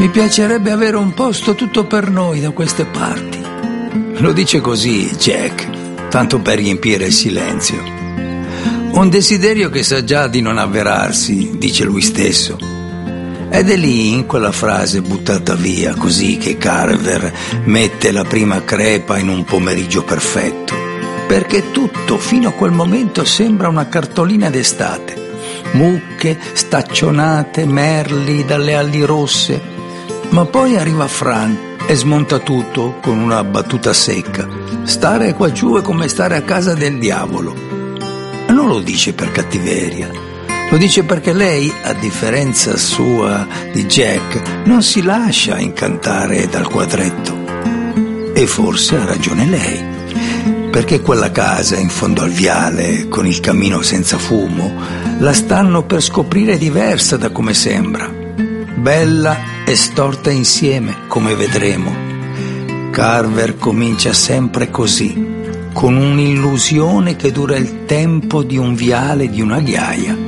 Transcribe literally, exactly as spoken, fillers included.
Mi piacerebbe avere un posto tutto per noi da queste parti. Lo dice così Jack, tanto per riempire il silenzio. Un desiderio che sa già di non avverarsi, dice lui stesso. Ed è lì, in quella frase buttata via, così che Carver mette la prima crepa in un pomeriggio perfetto. Perché tutto, fino a quel momento, sembra una cartolina d'estate. Mucche, staccionate, merli dalle ali rosse. Ma poi arriva Fran e smonta tutto con una battuta secca. Stare qua giù è come stare a casa del diavolo. E non lo dice per cattiveria, lo dice perché lei, a differenza sua di Jack, non si lascia incantare dal quadretto. E forse ha ragione lei, perché quella casa in fondo al viale, con il camino senza fumo, la stanno per scoprire diversa da come sembra. Bella e storta insieme, come vedremo. Carver comincia sempre così, con un'illusione che dura il tempo di un viale di una ghiaia.